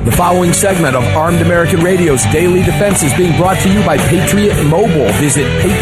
The following segment of Armed American Radio's Daily Defense is being brought to you by Patriot Mobile. Visit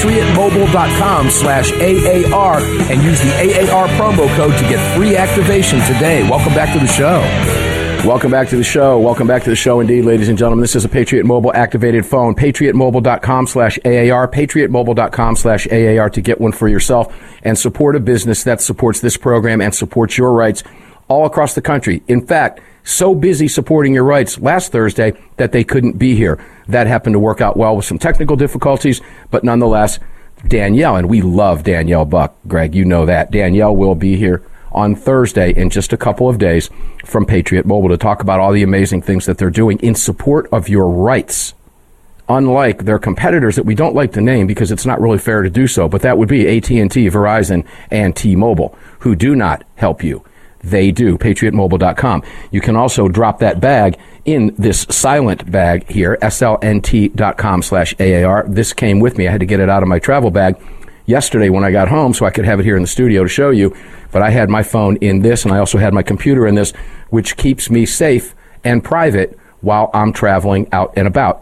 patriotmobile.com/AAR and use the AAR promo code to get free activation today. Welcome back to the show. Welcome back to the show. Welcome back to the show indeed, ladies and gentlemen. This is a Patriot Mobile activated phone. patriotmobile.com/AAR, patriotmobile.com/AAR to get one for yourself and support a business that supports this program and supports your rights all across the country. In fact, so busy supporting your rights last Thursday that they couldn't be here. That happened to work out well with some technical difficulties, but nonetheless, Danielle, and we love Danielle Buck, Greg, you know that. Danielle will be here on Thursday in just a couple of days from Patriot Mobile to talk about all the amazing things that they're doing in support of your rights. Unlike their competitors that we don't like to name because it's not really fair to do so, but that would be AT&T, Verizon, and T-Mobile, who do not help you. They do. PatriotMobile.com. You can also drop that bag in this silent bag here, slnt.com/AAR. This came with me. I had to get it out of my travel bag yesterday when I got home so I could have it here in the studio to show you. But I had my phone in this, and I also had my computer in this, which keeps me safe and private while I'm traveling out and about.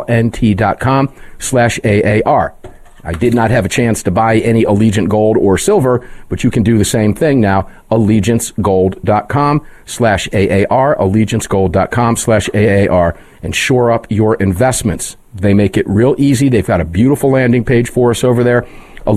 slnt.com/AAR. I did not have a chance to buy any Allegiant Gold or Silver, but you can do the same thing now. AllegianceGold.com/AAR, AllegianceGold.com/AAR, and shore up your investments. They make it real easy. They've got a beautiful landing page for us over there.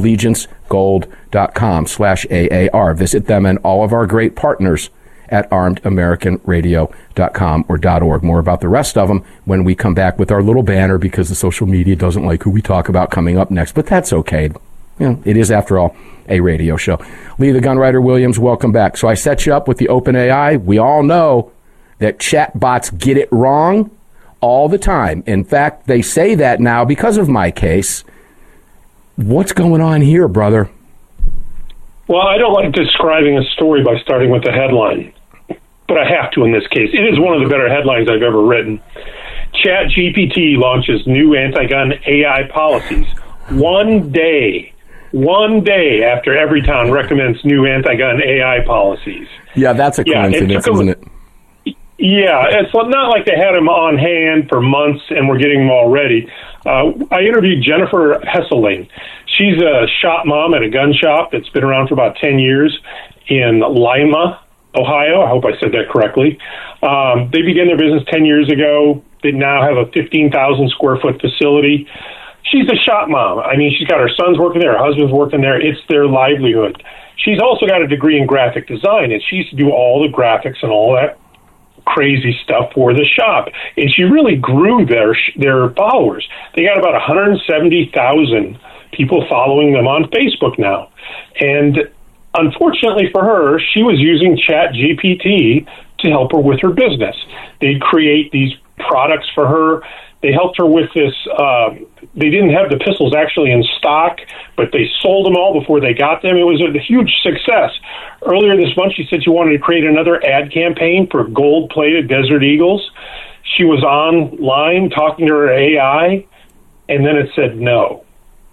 AllegianceGold.com/AAR. Visit them and all of our great partners at armedamericanradio.com or .org. More about the rest of them when we come back with our little banner because the social media doesn't like who we talk about coming up next. But that's okay. You know, it is, after all, a radio show. Lee the Gunwriter Williams, welcome back. So I set you up with the OpenAI. We all know that chatbots get it wrong all the time. In fact, they say that now because of my case. What's going on here, brother? Well, I don't like describing a story by starting with the headline, but I have to in this case. It is one of the better headlines I've ever written. ChatGPT launches new anti-gun AI policies one day after Everytown recommends new anti-gun AI policies. Yeah, that's a coincidence, isn't it? Yeah, it's not like they had them on hand for months and we're getting them already. I interviewed Jennifer Hesseling. She's a shop mom at a gun shop that's been around for about 10 years in Lima, Ohio. I hope I said that correctly. They began their business 10 years ago. They now have a 15,000 square foot facility. She's a shop mom. I mean, she's got her sons working there, her husband's working there. It's their livelihood. She's also got a degree in graphic design, and she used to do all the graphics and all that crazy stuff for the shop. And she really grew their followers. They got about 170,000 people following them on Facebook now. And unfortunately for her, she was using ChatGPT to help her with her business. They'd create these products for her. They helped her with this. They didn't have the pistols actually in stock, but they sold them all before they got them. It was a huge success. Earlier this month, she said she wanted to create another ad campaign for gold-plated Desert Eagles. She was online talking to her AI, and then it said no.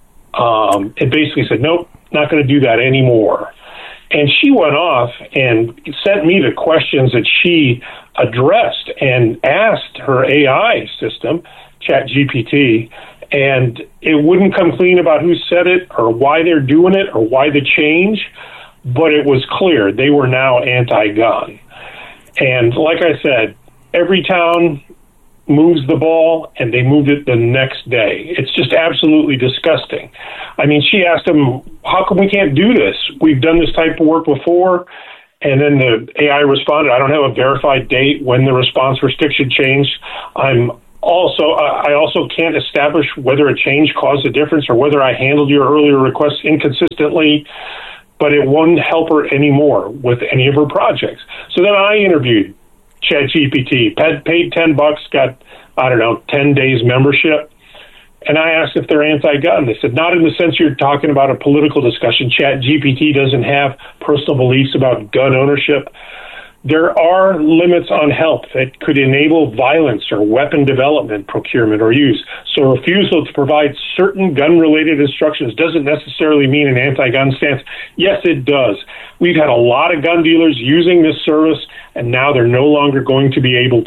It basically said, nope, not going to do that anymore. And she went off and sent me the questions that she addressed and asked her AI system, ChatGPT, and it wouldn't come clean about who said it or why they're doing it or why the change, but it was clear they were now anti-gun. And like I said, Everytown moves the ball, and they moved it the next day. It's just absolutely disgusting. I mean, she asked him, how come we can't do this? We've done this type of work before. And then the AI responded, I don't have a verified date when the response restriction changed. I also can't establish whether a change caused a difference or whether I handled your earlier requests inconsistently, but it won't help her anymore with any of her projects. So then I interviewed ChatGPT, paid $10, got, 10 days membership. And I asked if they're anti-gun. They said, not in the sense you're talking about a political discussion. ChatGPT doesn't have personal beliefs about gun ownership. There are limits on help that could enable violence or weapon development, procurement, or use. So refusal to provide certain gun-related instructions doesn't necessarily mean an anti-gun stance. Yes, it does. We've had a lot of gun dealers using this service, and now they're no longer going to be able to.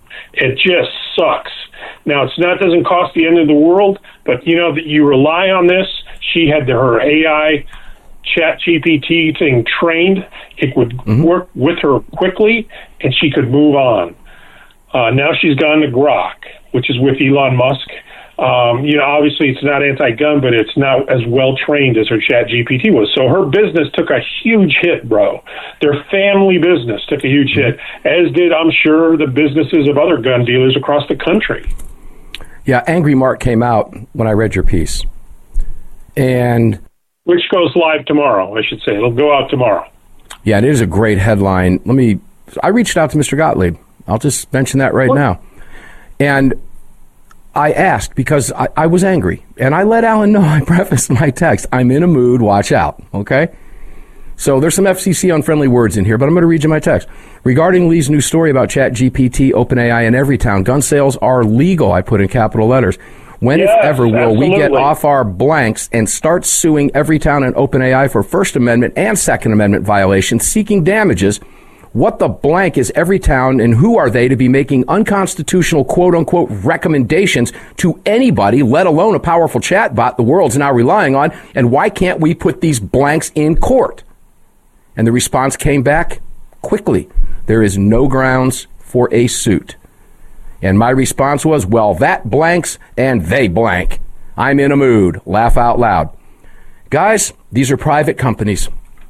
It just sucks. Now, doesn't cost the end of the world, but that you rely on this. She had her AI ChatGPT thing trained. It would work with her quickly, and she could move on. Now she's gone to Grok, which is with Elon Musk. Obviously it's not anti-gun, but it's not as well trained as her ChatGPT was. So her business took a huge hit, bro. Their family business took a huge hit, as did, I'm sure, the businesses of other gun dealers across the country. Yeah, Angry Mark came out when I read your piece. And which goes live tomorrow, I should say. It'll go out tomorrow. Yeah, it is a great headline. I reached out to Mr. Gottlieb. I'll just mention that right now. And I asked because I was angry. And I let Alan know, I prefaced my text, I'm in a mood, watch out, okay? So there's some FCC unfriendly words in here, but I'm going to read you my text. Regarding Lee's new story about ChatGPT, OpenAI in Everytown, gun sales are legal, I put in capital letters. When, if ever, will we get off our blanks and start suing Everytown and OpenAI for First Amendment and Second Amendment violations, seeking damages? What the blank is Everytown, and who are they to be making unconstitutional, quote-unquote, recommendations to anybody, let alone a powerful chatbot the world's now relying on? And why can't we put these blanks in court? And the response came back quickly. There is no grounds for a suit. And my response was, well, that blanks and they blank. I'm in a mood. Laugh out loud. Guys, these are private companies.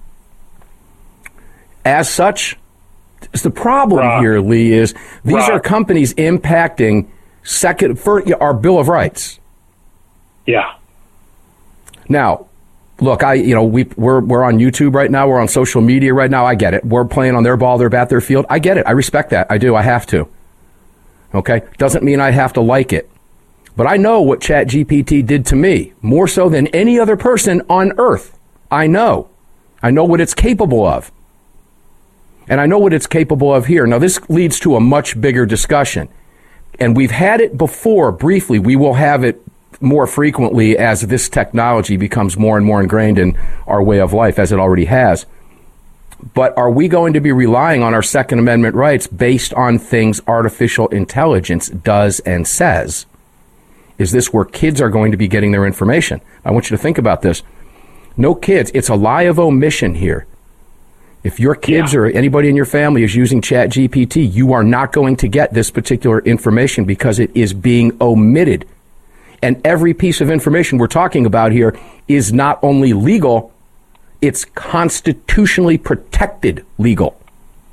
As such, the problem here, Lee, is these are companies impacting our Bill of Rights. Yeah. Now, look, we're on YouTube right now. We're on social media right now. I get it. We're playing on their ball, their bat, their field. I get it. I respect that. I do. I have to. Okay? Doesn't mean I have to like it. But I know what ChatGPT did to me, more so than any other person on earth. I know. I know what it's capable of. And I know what it's capable of here. Now, this leads to a much bigger discussion. And we've had it before, briefly. We will have it more frequently as this technology becomes more and more ingrained in our way of life, as it already has. But are we going to be relying on our Second Amendment rights based on things artificial intelligence does and says? Is this where kids are going to be getting their information? I want you to think about this. No kids. It's a lie of omission here. If your kids or anybody in your family is using ChatGPT, you are not going to get this particular information because it is being omitted. And every piece of information we're talking about here is not only legal, it's constitutionally protected legal.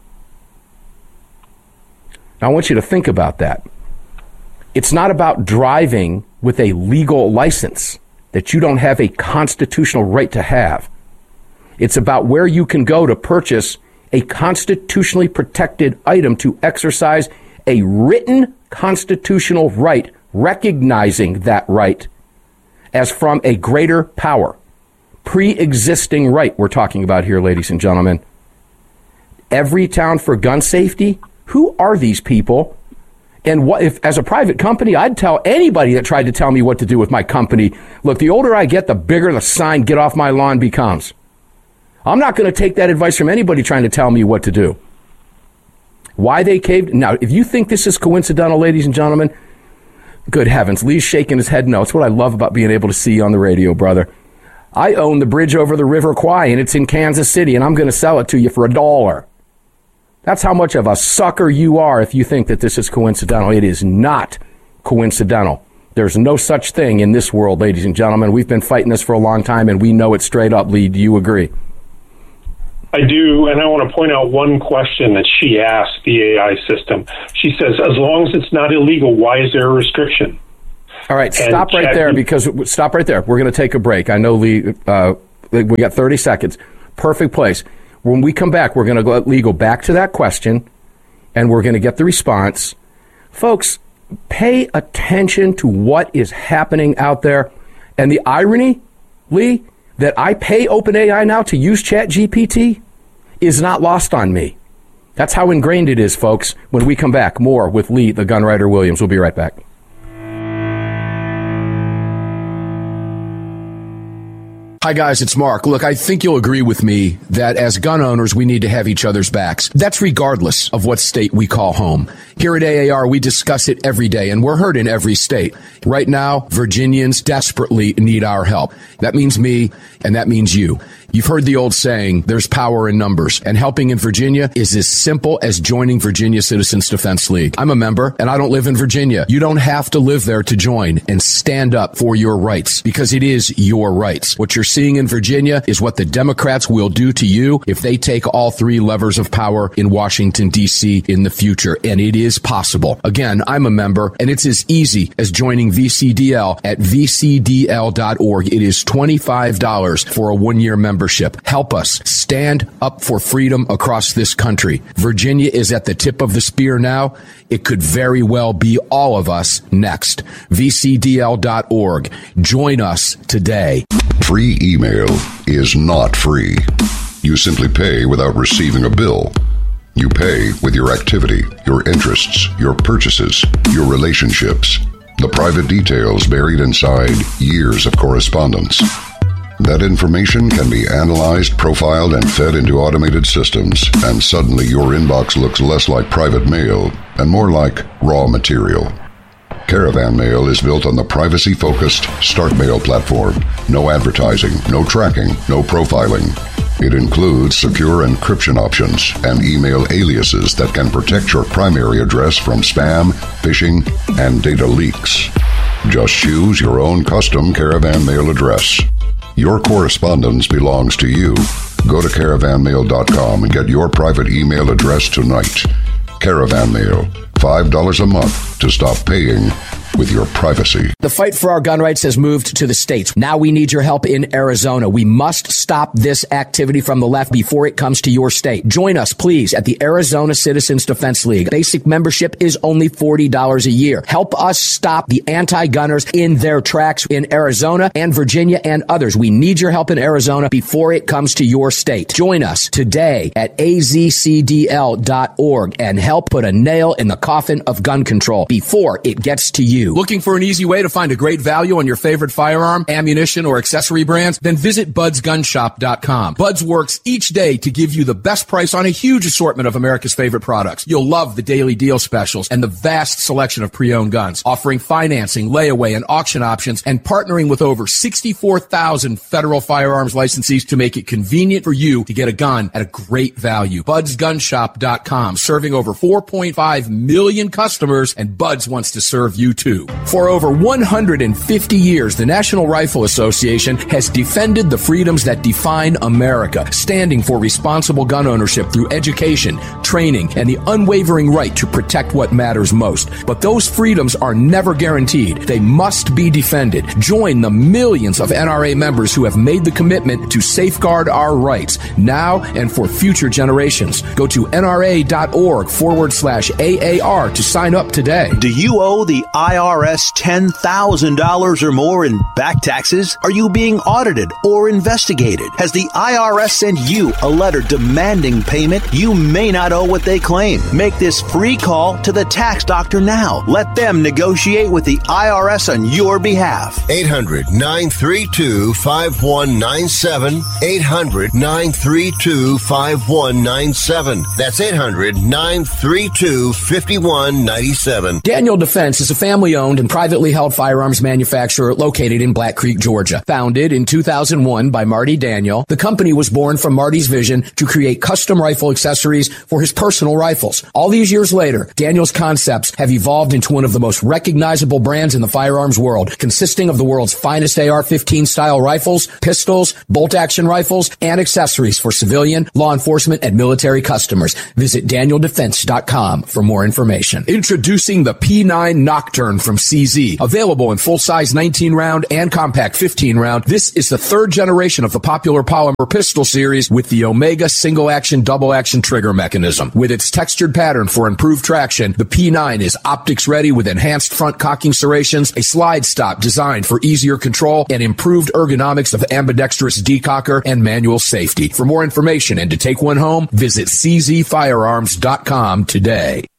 Now, I want you to think about that. It's not about driving with a legal license that you don't have a constitutional right to have. It's about where you can go to purchase a constitutionally protected item to exercise a written constitutional right, recognizing that right as from a greater power. Pre-existing right we're talking about here, ladies and gentlemen. Everytown for gun safety? Who are these people? And what if, as a private company, I'd tell anybody that tried to tell me what to do with my company, look, the older I get, the bigger the sign, get off my lawn, becomes. I'm not going to take that advice from anybody trying to tell me what to do. Why they caved? Now, if you think this is coincidental, ladies and gentlemen, good heavens, Lee's shaking his head no. It's what I love about being able to see you on the radio, brother. I own the bridge over the River Kwai, and it's in Kansas City, and I'm going to sell it to you for $1. That's how much of a sucker you are if you think that this is coincidental. It is not coincidental. There's no such thing in this world, ladies and gentlemen. We've been fighting this for a long time, and we know it straight up. Lee, do you agree? I do, and I want to point out one question that she asked the AI system. She says, as long as it's not illegal, why is there a restriction? All right, stop right there, because stop right there. We're going to take a break. I know, Lee, we got 30 seconds. Perfect place. When we come back, we're going to let Lee go back to that question, and we're going to get the response. Folks, pay attention to what is happening out there. And the irony, Lee, that I pay OpenAI now to use ChatGPT is not lost on me. That's how ingrained it is, folks. When we come back, more with Lee, the gun writer Williams. We'll be right back. Hi, guys, it's Mark. Look, I think you'll agree with me that as gun owners, we need to have each other's backs. That's regardless of what state we call home. Here at AAR, we discuss it every day, and we're heard in every state. Right now, Virginians desperately need our help. That means me, and that means you. You've heard the old saying, there's power in numbers, and helping in Virginia is as simple as joining Virginia Citizens Defense League. I'm a member, and I don't live in Virginia. You don't have to live there to join and stand up for your rights, because it is your rights. What you're seeing in Virginia is what the Democrats will do to you if they take all three levers of power in Washington, D.C. in the future, and it is possible. Again, I'm a member, and it's as easy as joining VCDL at vcdl.org. It is $25 for a one-year membership. Help us stand up for freedom across this country. Virginia is at the tip of the spear now. It could very well be all of us next. vcdl.org. Join us today. Free email is not free. You simply pay without receiving a bill. You pay with your activity, your interests, your purchases, your relationships, the private details buried inside years of correspondence. That information can be analyzed, profiled, and fed into automated systems, and suddenly your inbox looks less like private mail and more like raw material. Caravan Mail is built on the privacy-focused StartMail platform. No advertising, no tracking, no profiling. It includes secure encryption options and email aliases that can protect your primary address from spam, phishing, and data leaks. Just choose your own custom Caravan Mail address. Your correspondence belongs to you. Go to caravanmail.com and get your private email address tonight. Caravan Mail, $5 a month to stop paying with your privacy. The fight for our gun rights has moved to the states. Now we need your help in Arizona. We must stop this activity from the left before it comes to your state. Join us, please, at the Arizona Citizens Defense League. Basic membership is only $40 a year. Help us stop the anti-gunners in their tracks in Arizona and Virginia and others. We need your help in Arizona before it comes to your state. Join us today at azcdl.org and help put a nail in the coffin of gun control before it gets to you. Looking for an easy way to find a great value on your favorite firearm, ammunition, or accessory brands? Then visit budsgunshop.com. Buds works each day to give you the best price on a huge assortment of America's favorite products. You'll love the daily deal specials and the vast selection of pre-owned guns, offering financing, layaway, and auction options, and partnering with over 64,000 federal firearms licensees to make it convenient for you to get a gun at a great value. budsgunshop.com, serving over 4.5 million customers, and Buds wants to serve you too. For over 150 years, the National Rifle Association has defended the freedoms that define America, standing for responsible gun ownership through education, training, and the unwavering right to protect what matters most. But those freedoms are never guaranteed. They must be defended. Join the millions of NRA members who have made the commitment to safeguard our rights now and for future generations. Go to nra.org/AAR to sign up today. Do you owe the IRS $10,000 or more in back taxes? Are you being audited or investigated? Has the IRS sent you a letter demanding payment? You may not owe what they claim. Make this free call to the tax doctor now. Let them negotiate with the IRS on your behalf. 800-932-5197. 800-932-5197. That's 800-932-5197. Daniel Defense is a family-owned and privately held firearms manufacturer located in Black Creek, Georgia. Founded in 2001 by Marty Daniel, the company was born from Marty's vision to create custom rifle accessories for his personal rifles. All these years later, Daniel's concepts have evolved into one of the most recognizable brands in the firearms world, consisting of the world's finest AR-15 style rifles, pistols, bolt-action rifles, and accessories for civilian, law enforcement, and military customers. Visit DanielDefense.com for more information. Introducing the P9 Nocturne from CZ. Available in full-size 19-round and compact 15-round, this is the third generation of the popular polymer pistol series with the Omega single-action, double-action trigger mechanism. With its textured pattern for improved traction, the P9 is optics-ready with enhanced front cocking serrations, a slide stop designed for easier control, and improved ergonomics of ambidextrous decocker and manual safety. For more information and to take one home, visit czfirearms.com today.